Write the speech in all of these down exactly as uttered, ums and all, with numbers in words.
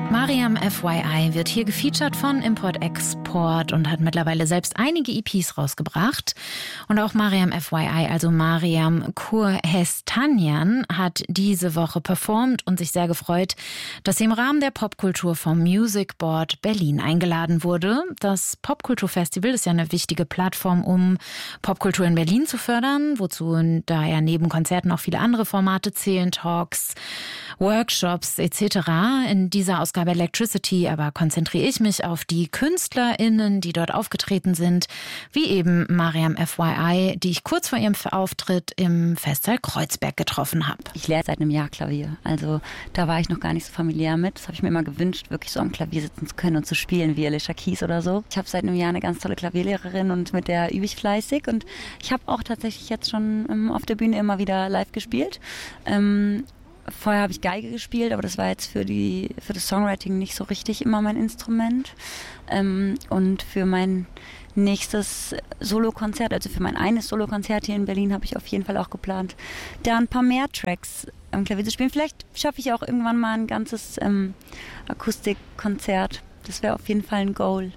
Mariam F Y I wird hier gefeatured von Import-Export und hat mittlerweile selbst einige E Ps rausgebracht. Und auch Mariam F Y I, also Mariam Kurhestanyan, hat diese Woche performt und sich sehr gefreut, dass sie im Rahmen der Popkultur vom Music Board Berlin eingeladen wurde. Das Popkulturfestival ist ja eine wichtige Plattform, um Popkultur in Berlin zu fördern, wozu daher neben Konzerten auch viele andere Formate zählen, Talks, Workshops et cetera. In dieser Ausgabe Electricity aber konzentriere ich mich auf die KünstlerInnen, die dort aufgetreten sind, wie eben Mariam F Y I, die ich kurz vor ihrem Auftritt im Festsaal Kreuzberg getroffen habe. Ich lehre seit einem Jahr Klavier, also da war ich noch gar nicht so familiär mit. Das habe ich mir immer gewünscht, wirklich so am Klavier sitzen zu können und zu spielen wie Alicia Keys oder so. Ich habe seit einem Jahr eine ganz tolle Klavierlehrerin und mit der übe ich fleißig und ich habe auch tatsächlich jetzt schon ähm, auf der Bühne immer wieder live gespielt. Ähm, Vorher habe ich Geige gespielt, aber das war jetzt für die für das Songwriting nicht so richtig immer mein Instrument. Ähm, und für mein nächstes Solokonzert, also für mein eines Solokonzert hier in Berlin, habe ich auf jeden Fall auch geplant, da ein paar mehr Tracks am Klavier zu spielen. Vielleicht schaffe ich auch irgendwann mal ein ganzes ähm, Akustikkonzert. Das wäre auf jeden Fall ein Goal.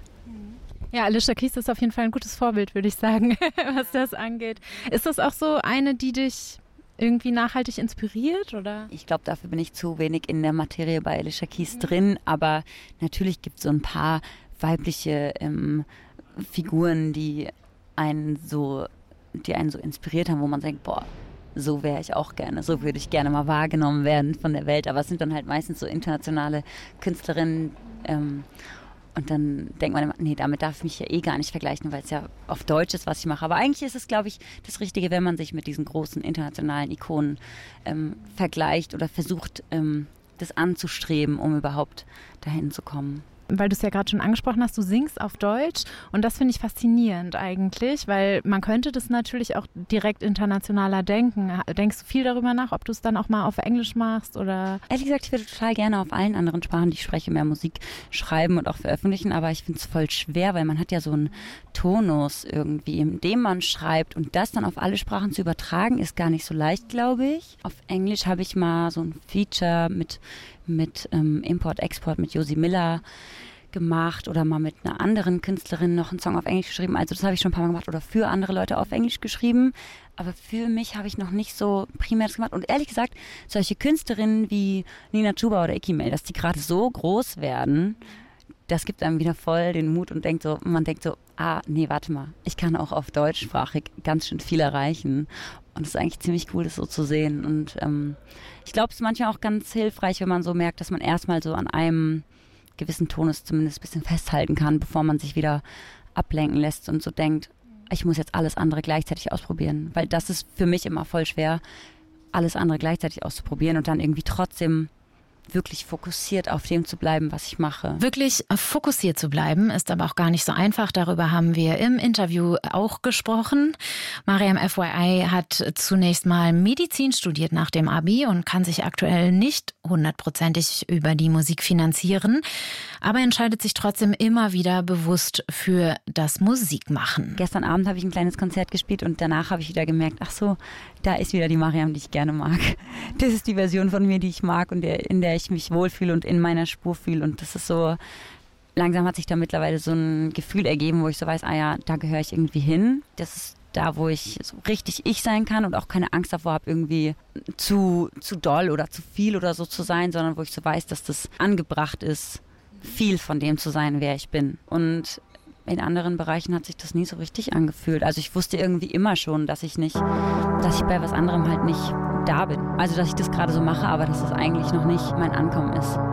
Ja, Alicia Keys ist auf jeden Fall ein gutes Vorbild, würde ich sagen, was das angeht. Ist das auch so eine, die dich irgendwie nachhaltig inspiriert, oder? Ich glaube, dafür bin ich zu wenig in der Materie bei Alicia Keys drin, aber natürlich gibt es so ein paar weibliche ähm, Figuren, die einen so, die einen so inspiriert haben, wo man denkt, boah, so wäre ich auch gerne, so würde ich gerne mal wahrgenommen werden von der Welt, aber es sind dann halt meistens so internationale Künstlerinnen, ähm, und dann denkt man immer, nee, damit darf ich mich ja eh gar nicht vergleichen, weil es ja auf Deutsch ist, was ich mache. Aber eigentlich ist es, glaube ich, das Richtige, wenn man sich mit diesen großen internationalen Ikonen ähm, vergleicht oder versucht, ähm, das anzustreben, um überhaupt dahin zu kommen. Weil du es ja gerade schon angesprochen hast, du singst auf Deutsch und das finde ich faszinierend eigentlich, weil man könnte das natürlich auch direkt internationaler denken. Denkst du viel darüber nach, ob du es dann auch mal auf Englisch machst oder? Ehrlich gesagt, ich würde total gerne auf allen anderen Sprachen, die ich spreche, mehr Musik schreiben und auch veröffentlichen, aber ich finde es voll schwer, weil man hat ja so einen Tonus irgendwie, in dem man schreibt und das dann auf alle Sprachen zu übertragen, ist gar nicht so leicht, glaube ich. Auf Englisch habe ich mal so ein Feature mit mit ähm, Import-Export, mit Josie Miller gemacht oder mal mit einer anderen Künstlerin noch einen Song auf Englisch geschrieben. Also das habe ich schon ein paar Mal gemacht oder für andere Leute auf Englisch geschrieben. Aber für mich habe ich noch nicht so primär das gemacht. Und ehrlich gesagt, solche Künstlerinnen wie Nina Chuba oder Ikimel, dass die gerade so groß werden, das gibt einem wieder voll den Mut und denkt so, man denkt so, ah, nee, warte mal, ich kann auch auf deutschsprachig ganz schön viel erreichen. Und es ist eigentlich ziemlich cool, das so zu sehen. Und ähm, ich glaube, es ist manchmal auch ganz hilfreich, wenn man so merkt, dass man erstmal so an einem gewissen Tonus zumindest ein bisschen festhalten kann, bevor man sich wieder ablenken lässt und so denkt, ich muss jetzt alles andere gleichzeitig ausprobieren. Weil das ist für mich immer voll schwer, alles andere gleichzeitig auszuprobieren und dann irgendwie trotzdem wirklich fokussiert auf dem zu bleiben, was ich mache. Wirklich fokussiert zu bleiben, ist aber auch gar nicht so einfach. Darüber haben wir im Interview auch gesprochen. Mariam F Y I hat zunächst mal Medizin studiert nach dem Abi und kann sich aktuell nicht hundertprozentig über die Musik finanzieren, aber entscheidet sich trotzdem immer wieder bewusst für das Musikmachen. Gestern Abend habe ich ein kleines Konzert gespielt und danach habe ich wieder gemerkt, ach so, da ist wieder die Mariam, die ich gerne mag. Das ist die Version von mir, die ich mag und der, in der ich mich wohlfühle und in meiner Spur fühle. Und das ist so, langsam hat sich da mittlerweile so ein Gefühl ergeben, wo ich so weiß, ah ja, da gehöre ich irgendwie hin. Das ist da, wo ich so richtig ich sein kann und auch keine Angst davor habe, irgendwie zu, zu doll oder zu viel oder so zu sein, sondern wo ich so weiß, dass das angebracht ist, viel von dem zu sein, wer ich bin. Und in anderen Bereichen hat sich das nie so richtig angefühlt. Also ich wusste irgendwie immer schon, dass ich nicht, dass ich bei was anderem halt nicht da bin. Also dass ich das gerade so mache, aber dass es eigentlich noch nicht mein Ankommen ist.